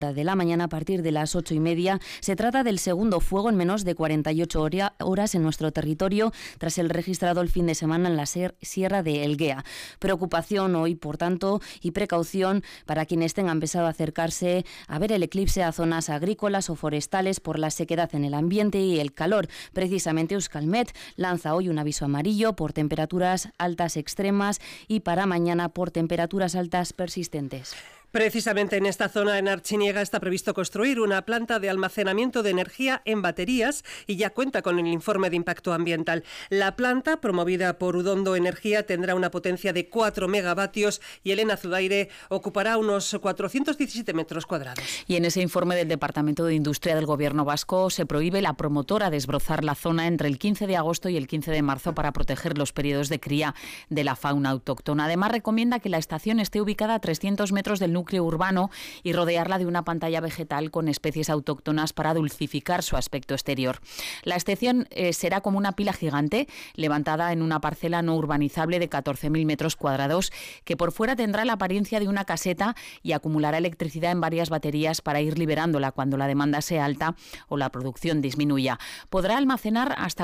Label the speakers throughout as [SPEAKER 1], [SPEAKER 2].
[SPEAKER 1] de la mañana a partir de las 8:30. Se trata del segundo fuego en menos de 48 horas en nuestro territorio, tras el registrado el fin de semana en la Sierra de Elguea. Preocupación hoy, por tanto, y precaución para quienes tengan pensado acercarse a ver el eclipse a zonas agrícolas o forestales por la sequedad en el ambiente y el calor. Precisamente Euskalmet lanza hoy un aviso amarillo por temperaturas altas extremas y para mañana por temperaturas altas persistentes.
[SPEAKER 2] Precisamente en esta zona, en Artziniega, está previsto construir una planta de almacenamiento de energía en baterías y ya cuenta con el informe de impacto ambiental. La planta, promovida por Udondo Energía, tendrá una potencia de 4 megavatios y Elena Zudaire ocupará unos 417 metros cuadrados.
[SPEAKER 3] Y en ese informe del Departamento de Industria del Gobierno vasco se prohíbe la promotora desbrozar la zona entre el 15 de agosto y el 15 de marzo para proteger los periodos de cría de la fauna autóctona. Además, recomienda que la estación esté ubicada a 300 metros del núcleo urbano y rodearla de una pantalla vegetal con especies autóctonas para dulcificar su aspecto exterior. La estación será como una pila gigante levantada en una parcela no urbanizable de 14.000 metros cuadrados que por fuera tendrá la apariencia de una caseta y acumulará electricidad en varias baterías para ir liberándola cuando la demanda sea alta o la producción disminuya. Podrá almacenar hasta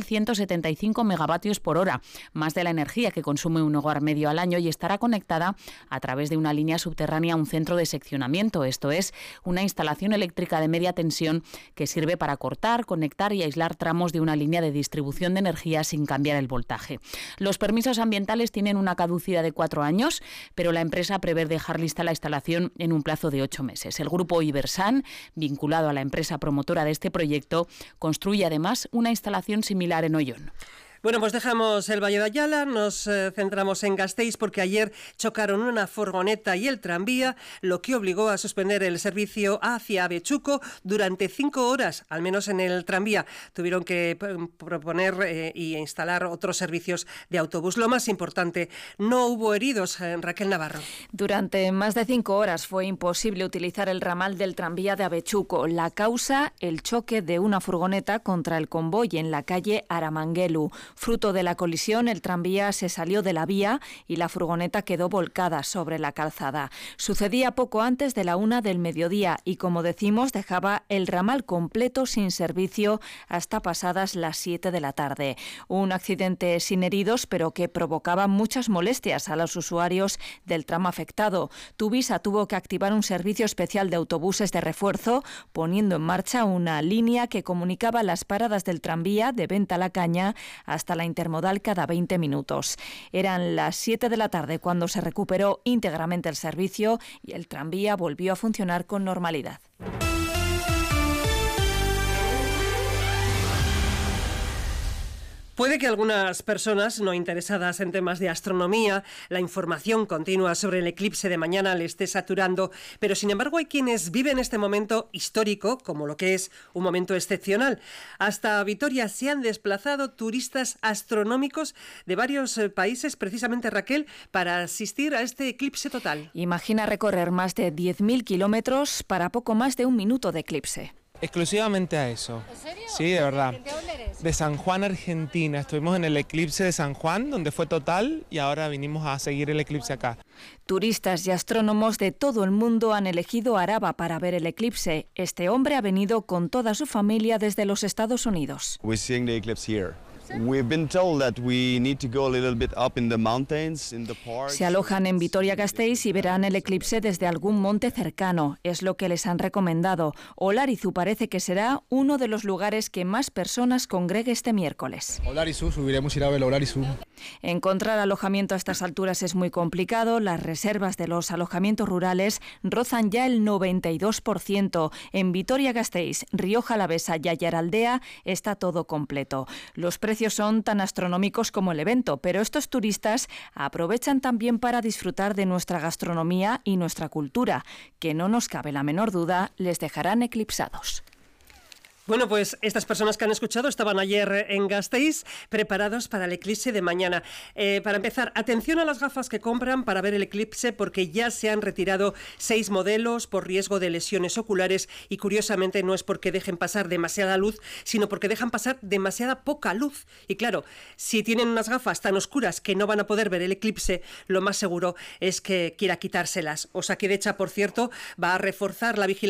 [SPEAKER 3] 4.175 megavatios por hora, más de la energía que consume un hogar medio al año, y estará conectada a través de una línea subterránea a un centro de seccionamiento, esto es, una instalación eléctrica de media tensión que sirve para cortar, conectar y aislar tramos de una línea de distribución de energía sin cambiar el voltaje. Los permisos ambientales tienen una caducidad de 4 años, pero la empresa prevé dejar lista la instalación en un plazo de 8 meses. El grupo Ibersan, vinculado a la empresa promotora de este proyecto, construye además una instalación similar en Ollón.
[SPEAKER 2] Bueno, pues dejamos el Valle de Ayala, nos centramos en Gasteiz porque ayer chocaron una furgoneta y el tranvía, lo que obligó a suspender el servicio hacia Abetxuko durante 5 horas, al menos en el tranvía. Tuvieron que proponer y instalar otros servicios de autobús. Lo más importante, no hubo heridos. Raquel Navarro.
[SPEAKER 4] Durante más de 5 horas fue imposible utilizar el ramal del tranvía de Abetxuko. La causa, el choque de una furgoneta contra el convoy en la calle Aramanguelu. Fruto de la colisión, el tranvía se salió de la vía y la furgoneta quedó volcada sobre la calzada. Sucedía poco antes de la 1 del mediodía y, como decimos, dejaba el ramal completo sin servicio hasta pasadas las 7 de la tarde. Un accidente sin heridos, pero que provocaba muchas molestias a los usuarios del tramo afectado. Tuvisa tuvo que activar un servicio especial de autobuses de refuerzo, poniendo en marcha una línea que comunicaba las paradas del tranvía de Venta la Caña hasta la intermodal cada 20 minutos. Eran las 7 de la tarde cuando se recuperó íntegramente el servicio y el tranvía volvió a funcionar con normalidad.
[SPEAKER 2] Puede que algunas personas no interesadas en temas de astronomía, la información continua sobre el eclipse de mañana le esté saturando, pero sin embargo hay quienes viven este momento histórico como lo que es un momento excepcional. Hasta Vitoria se han desplazado turistas astronómicos de varios países, precisamente, Raquel, para asistir a este eclipse total.
[SPEAKER 4] Imagina recorrer más de 10.000 kilómetros para poco más de un minuto de eclipse.
[SPEAKER 5] Exclusivamente a eso.
[SPEAKER 6] ¿En serio?
[SPEAKER 5] Sí, de verdad.
[SPEAKER 6] ¿De dónde eres?
[SPEAKER 5] De San Juan, Argentina. Estuvimos en el eclipse de San Juan, donde fue total, y ahora vinimos a seguir el eclipse acá.
[SPEAKER 4] Turistas y astrónomos de todo el mundo han elegido Araba para ver el eclipse. Este hombre ha venido con toda su familia desde los Estados Unidos.
[SPEAKER 7] We're seeing the eclipse here. We've been told that we need to go a little bit up in the mountains, in the parks.
[SPEAKER 4] Se alojan en Vitoria-Gasteiz y verán el eclipse desde algún monte cercano. Es lo que les han recomendado. Olarizu parece que será uno de los lugares que más personas congregue este miércoles.
[SPEAKER 8] Olarizu, subiremos a ir a ver Olarizu.
[SPEAKER 4] Encontrar alojamiento a estas alturas es muy complicado. Las reservas de los alojamientos rurales rozan ya el 92%. En Vitoria-Gasteiz, Rioja Alavesa y Ayaraldea está todo completo. Los precios son tan astronómicos como el evento, pero estos turistas aprovechan también para disfrutar de nuestra gastronomía y nuestra cultura, que no nos cabe la menor duda les dejarán eclipsados.
[SPEAKER 2] Bueno, pues estas personas que han escuchado estaban ayer en Gasteiz preparados para el eclipse de mañana. Para empezar, atención a las gafas que compran para ver el eclipse porque ya se han retirado 6 modelos por riesgo de lesiones oculares y curiosamente no es porque dejen pasar demasiada luz, sino porque dejan pasar demasiada poca luz. Y claro, si tienen unas gafas tan oscuras que no van a poder ver el eclipse, lo más seguro es que quiera quitárselas. Osakidecha, por cierto, va a reforzar la vigilancia